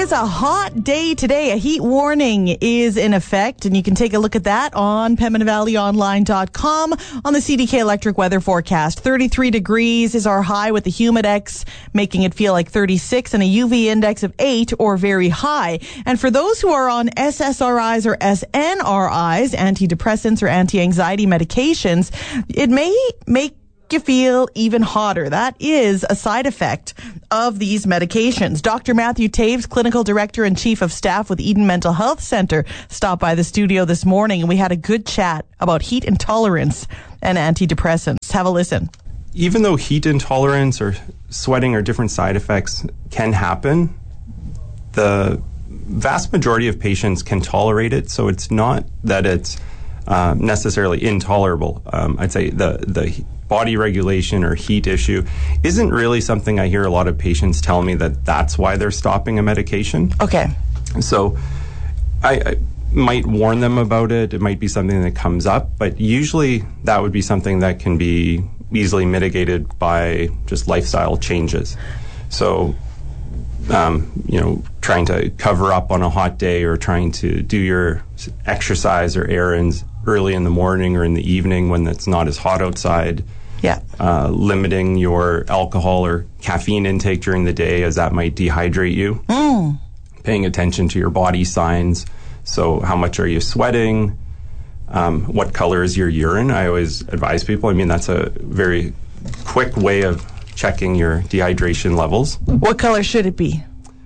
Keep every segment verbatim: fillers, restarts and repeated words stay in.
is a hot day today. A heat warning is in effect, and you can take a look at that on Pembina Valley Online dot com on the C D K Electric weather forecast. thirty-three degrees is our high with the Humidex making it feel like thirty-six and a U V index of eight or very high. And for those who are on S S R Is or S N R Is, antidepressants or anti-anxiety medications, it may make you feel even hotter. That is a side effect of these medications. Doctor Matthew Taves, Clinical Director and Chief of Staff with Eden Mental Health Center, stopped by the studio this morning, and we had a good chat about heat intolerance and antidepressants. Have a listen. Even though heat intolerance or sweating or different side effects can happen, the vast majority of patients can tolerate it, so it's not that it's uh, necessarily intolerable. Um, I'd say the the body regulation or heat issue isn't really something I hear a lot of patients tell me that that's why they're stopping a medication. Okay. So I, I might warn them about it. It might be something that comes up, but usually that would be something that can be easily mitigated by just lifestyle changes. So, um, you know, trying to cover up on a hot day or trying to do your exercise or errands early in the morning or in the evening when it's not as hot outside. Yeah. Uh, limiting your alcohol or caffeine intake during the day, as that might dehydrate you. Mm. Paying attention to your body signs. So how much are you sweating? Um, what color is your urine? I always advise people. I mean, that's a very quick way of checking your dehydration levels. What color should it be?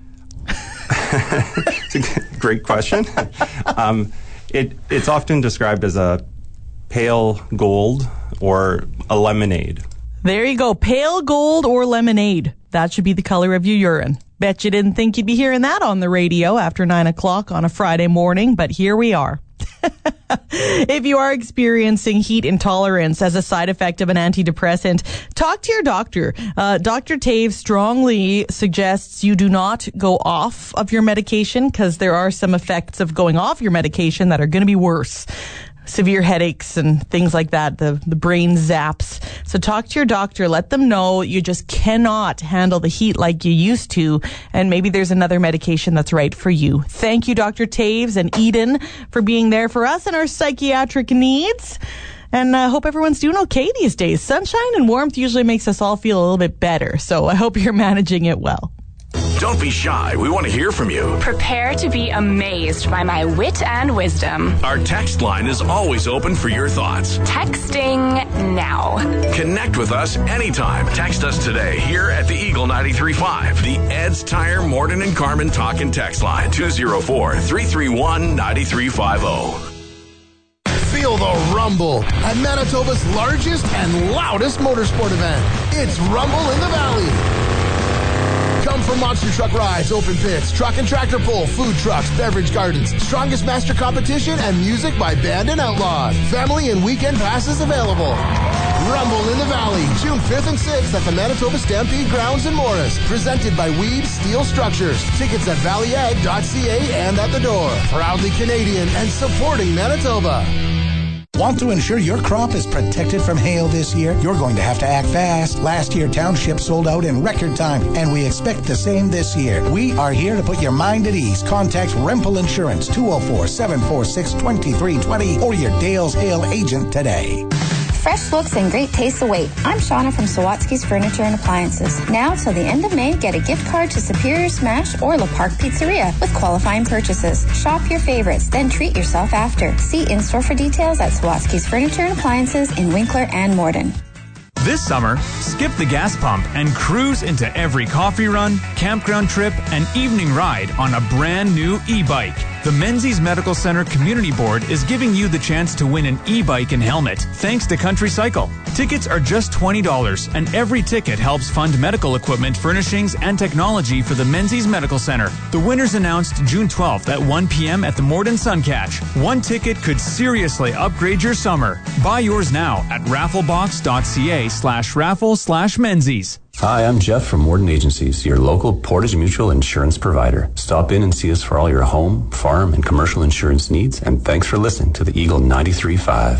It's a great question. um, it, it's often described as a pale gold or a lemonade. There you go. Pale gold or lemonade. That should be the color of your urine. Bet you didn't think you'd be hearing that on the radio after nine o'clock on a Friday morning, but here we are. If you are experiencing heat intolerance as a side effect of an antidepressant, talk to your doctor. Uh, Doctor Taves strongly suggests you do not go off of your medication because there are some effects of going off your medication that are going to be worse. Severe headaches and things like that, the, the brain zaps. So talk to your doctor, let them know you just cannot handle the heat like you used to, and maybe there's another medication that's right for you. Thank you, Doctor Taves and Eden, for being there for us and our psychiatric needs. And I uh, hope everyone's doing okay these days. Sunshine and warmth usually makes us all feel a little bit better, so I hope you're managing it well. Don't be shy. We want to hear from you. Prepare to be amazed by my wit and wisdom. Our text line is always open for your thoughts. Texting now. Connect with us anytime. Text us today here at the Eagle ninety-three point five. The Ed's Tire Morton and Carmen Talk and Text line. two oh four, three three one, nine three five oh. Feel the rumble at Manitoba's largest and loudest motorsport event. It's Rumble in the Valley. Come for monster truck rides, open pits, truck and tractor pull, food trucks, beverage gardens, strongest master competition, and music by Band and Outlaws. Family and weekend passes available. Rumble in the Valley, June fifth and sixth at the Manitoba Stampede Grounds in Morris. Presented by Weed Steel Structures. Tickets at valley ag dot c a and at the door. Proudly Canadian and supporting Manitoba. Want to ensure your crop is protected from hail this year? You're going to have to act fast. Last year, Township sold out in record time, and we expect the same this year. We are here to put your mind at ease. Contact Rempel Insurance, two oh four, seven four six, two three two oh, or your Dale's Hail agent today. Fresh looks and great tastes await. I'm Shauna from Sawatsky's Furniture and Appliances. Now till the end of May, get a gift card to Superior Smash or Le Parc Pizzeria with qualifying purchases. Shop your favorites, then treat yourself after. See in-store for details at Sawatsky's Furniture and Appliances in Winkler and Morden. This summer, skip the gas pump and cruise into every coffee run, campground trip, and evening ride on a brand new e-bike. The Menzies Medical Center Community Board is giving you the chance to win an e-bike and helmet thanks to Country Cycle. Tickets are just twenty dollars, and every ticket helps fund medical equipment, furnishings, and technology for the Menzies Medical Center. The winners announced June twelfth at one p.m. at the Morden Suncatch. One ticket could seriously upgrade your summer. Buy yours now at rafflebox.ca slash raffle slash Menzies. Hi, I'm Jeff from Morden Agencies, your local Portage Mutual insurance provider. Stop in and see us for all your home, farm, and commercial insurance needs, and thanks for listening to the Eagle ninety-three point five.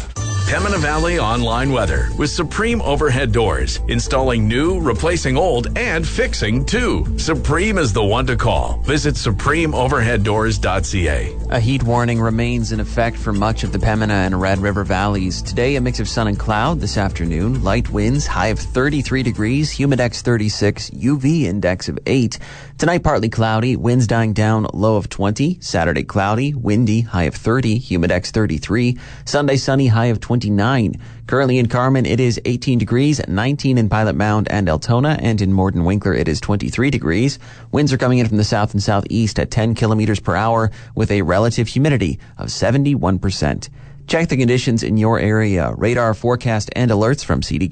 Pembina Valley Online Weather with Supreme Overhead Doors. Installing new, replacing old, and fixing too. Supreme is the one to call. Visit supreme overhead doors dot c a. A heat warning remains in effect for much of the Pembina and Red River valleys. Today, a mix of sun and cloud. This afternoon, light winds, high of thirty-three degrees, humidex thirty-six, U V index of eight. Tonight, partly cloudy, winds dying down, low of twenty. Saturday, cloudy, windy, high of thirty, humidex thirty-three. Sunday, sunny, high of twenty-nine. Currently in Carmen, it is eighteen degrees, nineteen in Pilot Mound and Altona, and in Morden Winkler, it is twenty-three degrees. Winds are coming in from the south and southeast at ten kilometers per hour with a relative humidity of seventy-one percent. Check the conditions in your area. Radar forecast and alerts from C D